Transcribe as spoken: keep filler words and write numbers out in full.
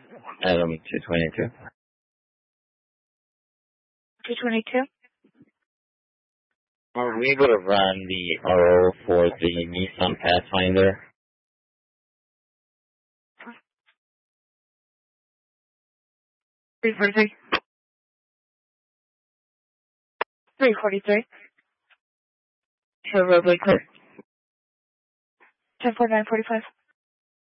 Adam two twenty-two. two twenty-two? Are we able to run the R O for the Nissan Pathfinder? three forty-three. three forty-three. Show roadway clear. ten forty-nine forty-five.